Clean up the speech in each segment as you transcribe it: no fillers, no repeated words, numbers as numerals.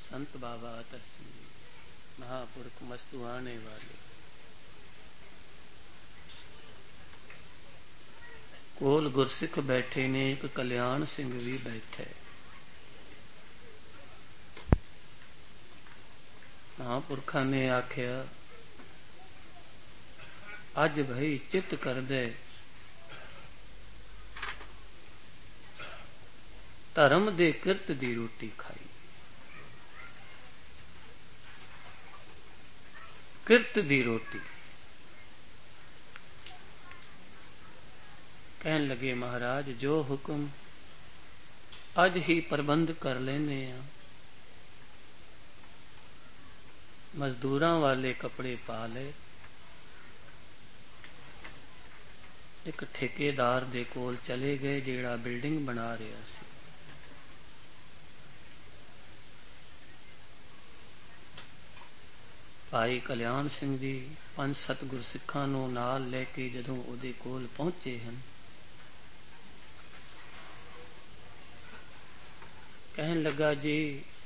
संत बाबा अतर सिंह जी, महापुरख मस्तुआने वाले। कोल गुरसिख बैठे ने, एक कल्याण सिंह भी बैठे। महापुरखा ने आख्या, अज भाई चित कर दे, धर्म दे किरत दी रोटी खाई। किरत दी रोटी। कहन लगे महाराज जो हुक्म, अज ही प्रबंध कर लेने आ। मजदूरां वाले कपड़े पा ले। एक ठेकेदार दे कोल चले गए जेड़ा बिल्डिंग बना रहा सी। भाई कल्याण सिंह जी 5-7 गुरसिखां नूं नाल लैके जदों उहदे कोल पहुंचे हन, कहन लगा जी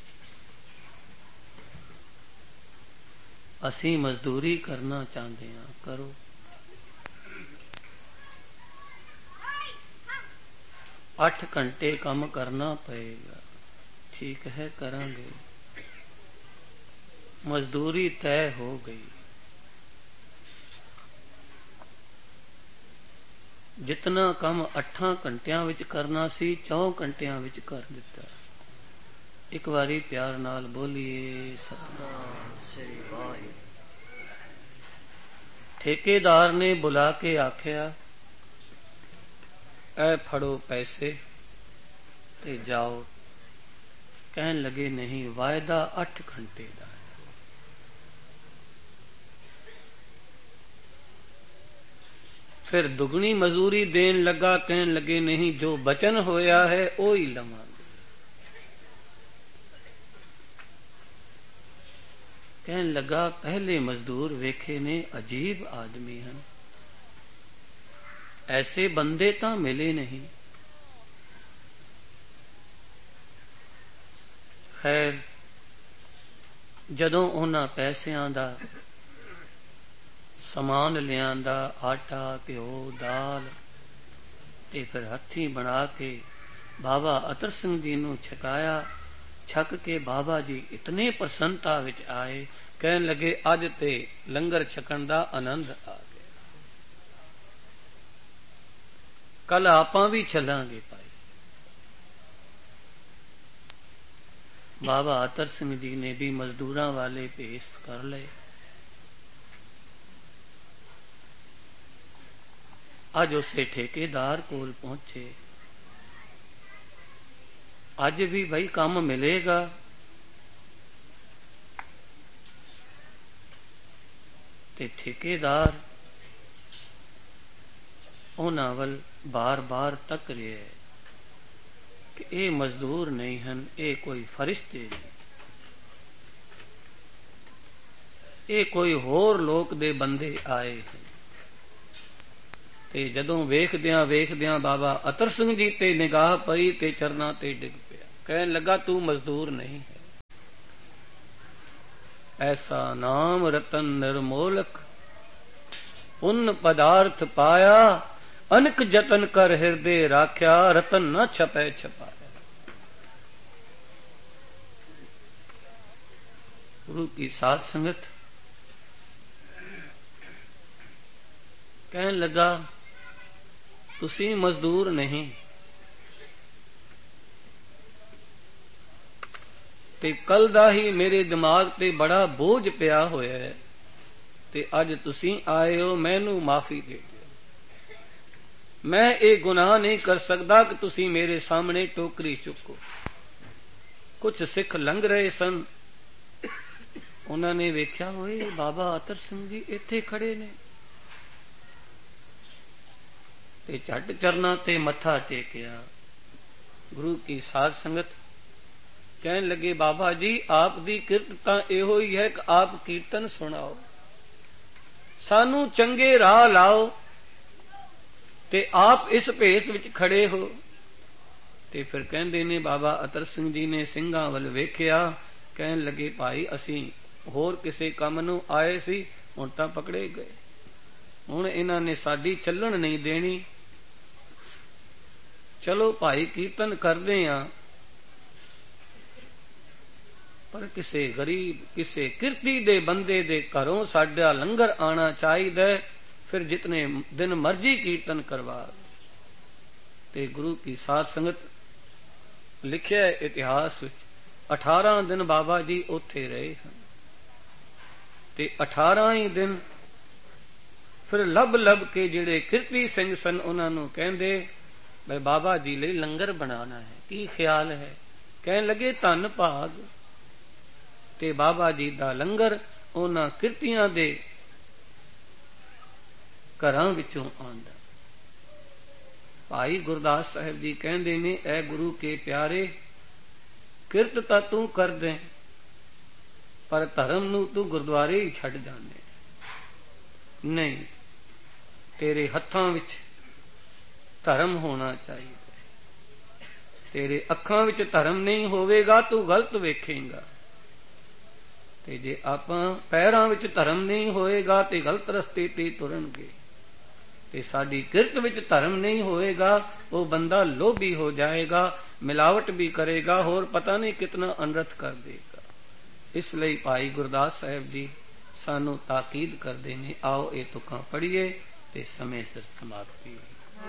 असीं मजदूरी करना चाहते हैं, करो। 8 घंटे काम करना पड़ेगा। ठीक है करांगे। मजदूरी तय हो गई। जितना काम 8 घंटिया विच करना सी 4 घंटिया विच कर दिता। एक बारी प्यार नाल बोलिए सतनाम श्री वाहिगुरू। ठेकेदार ने बुला के आख्या, ऐ फड़ो पैसे ते जाओ। कहन लगे नहीं, वायदा 8 घंटे का। फिर दुगनी मजूरी देन लगा। कहन लगे नहीं, जो बचन होया है वो ही लवांगे। कहन लगा पहले मजदूर वेखे ने अजीब आदमी हैं, ऐसे बंदे तां मिले नहीं। खैर जदों उन्हां पैसियां दा समान लियांदा, आटा घ्यो दाल ते फिर हथी बना के बाबा अतर सिंह जी नूं छकाया। छक के बाबा जी इतने प्रसन्नता विच आए, कहन लगे अज ते लंगर छकण दा आनंद आ गया, कल आपां भी चलांगे भाई। बाबा अतर सिंह जी ने भी मजदूरां वाले भेस कर लए। अज उसे ठेकेदार कोल पहुंचे। अज भी भाई काम मिलेगा। ते ठेकेदार उन्हां वल बार बार तक रहा है कि ये मजदूर नहीं हन, ये कोई फरिश्ते नहीं, ये कोई होर लोक दे बंदे आए हैं। ते जदों वेखदियां बाबा अतर सिंह जी ते निगाह पई ते चरना ते डिग पिया। कहन लगा तू मजदूर नहीं है। ऐसा नाम रतन निर्मोलक, पुण्य पदार्थ पाया, अनक जतन कर हृदय राख्या, रतन न छपै छपाया। गुरु की साध संगत। कहन लगा तुसी मजदूर नहीं, ते कल दा ही मेरे दिमाग ते बड़ा बोझ पिया होया है, ते अज तुसी आए हो, मैनू माफी दे दियो। मैं ये गुनाह नहीं कर सकता कि तुसी मेरे सामने टोकरी चुको। कुछ सिख लंघ रहे सन, उन्होंने वेख्या होए बाबा अतर सिंह जी इत्थे खड़े ने, ते झट चरना ते मत्था टेकिया। गुरु की साध संगत। कहन लगे बाबा जी आप दी किरत तां इहो ही है कि आप कीर्तन सुनाओ, सानू चंगे राह लाओ, ते आप इस भेस विच खड़े हो। ते फिर कहंदे ने बाबा अतर सिंह जी ने ਸਿੰਘਾਂ ਵੱਲ ਵੇਖਿਆ, ਕਹਿਣ ਲੱਗੇ ਭਾਈ ਅਸੀਂ ਹੋਰ ਕਿਸੇ ਕੰਮ ਨੂੰ ਆਏ ਸੀ, ਹੁਣ ਤਾਂ ਪਕੜੇ ਗਏ, ਹੁਣ ਇਹਨਾਂ ਨੇ ਸਾਡੀ ਚੱਲਣ ਨਹੀਂ ਦੇਣੀ। ਚਲੋ ਭਾਈ ਕੀਰਤਨ ਕਰਦੇ ਆ, ਪਰ ਕਿਸੇ ਗਰੀਬ ਕਿਸੇ ਕਿਰਤੀ ਦੇ ਬੰਦੇ ਦੇ ਘਰੋਂ ਸਾਡਾ ਲੰਗਰ ਆਣਾ ਚਾਹੀਦਾ, ਫਿਰ ਜਿਤਨੇ ਦਿਨ ਮਰਜੀ ਕੀਰਤਨ ਕਰਵਾ। ਤੇ ਗੁਰੂ ਕੀ ਸਾਧ ਸੰਗਤ ਲਿਖਿਆ ਇਤਿਹਾਸ ਵਿੱਚ 18 ਦਿਨ ਬਾਬਾ ਜੀ ਉੱਥੇ ਰਹੇ ਹਨ, ਤੇ 18 ਹੀ ਦਿਨ ਫਿਰ ਲੱਭ ਕੇ ਜਿਹੜੇ ਕਿਰਤੀ ਸਿੰਘ ਸਨ ਉਹਨਾਂ ਨੂੰ ਕਹਿੰਦੇ ਬਈ ਬਾਬਾ ਜੀ ਲਈ ਲੰਗਰ ਬਣਾਉਣਾ ਹੈ, ਕੀ ਖਿਆਲ ਹੈ? ਕਹਿਣ ਲੱਗੇ ਧੰਨ ਭਾਗ। ਤੇ ਬਾਬਾ ਜੀ ਦਾ ਲੰਗਰ ਉਹਨਾਂ ਕਿਰਤੀਆਂ ਦੇ ਘਰਾਂ ਵਿੱਚੋਂ ਆਉਂਦਾ। ਭਾਈ ਗੁਰਦਾਸ ਸਾਹਿਬ ਜੀ ਕਹਿੰਦੇ ਨੇ, ਐ ਗੁਰੂ ਕੇ ਪਿਆਰੇ, ਕਿਰਤ ਤਾਂ ਤੂੰ ਕਰਦੇ, ਪਰ ਧਰਮ ਨੂੰ ਤੂੰ ਗੁਰਦੁਆਰੇ ਹੀ ਛੱਡ ਜਾਂਦੇ। ਨਹੀਂ, ਤੇਰੇ ਹੱਥਾਂ ਵਿੱਚ ਧਰਮ ਹੋਣਾ ਚਾਹੀਦਾ। ਤੇਰੇ ਅੱਖਾਂ ਵਿੱਚ ਧਰਮ ਨਹੀਂ ਹੋਵੇਗਾ ਤੂੰ ਗਲਤ ਵੇਖੇਂਗਾ, ਤੇ ਜੇ ਆਪਾਂ ਪੈਰਾਂ ਵਿੱਚ ਧਰਮ ਨਹੀਂ ਹੋਏਗਾ ਤੇ ਗਲਤ ਰਸਤੇ ਤੇ ਤੁਰਨਗੇ। ਤੇ ਸਾਡੀ ਕਿਰਤ ਵਿੱਚ ਧਰਮ ਨਹੀਂ ਹੋਏਗਾ, ਉਹ ਬੰਦਾ ਲੋਭੀ ਹੋ ਜਾਏਗਾ, ਮਿਲਾਵਟ ਵੀ ਕਰੇਗਾ, ਹੋਰ ਪਤਾ ਨਹੀਂ ਕਿਤਨਾ ਅਨਰਥ ਕਰ ਦੇਗਾ। ਇਸ ਲਈ ਭਾਈ ਗੁਰਦਾਸ ਸਾਹਿਬ ਜੀ ਸਾਨੂੰ ਤਾਕੀਦ ਕਰਦੇ ਨੇ, ਆਓ ਇਹ ਤੁਕਾਂ ਪੜ੍ਹੀਏ ਤੇ ਸਮੇਂ ਸਿਰ ਸਮਾਪਤੀ।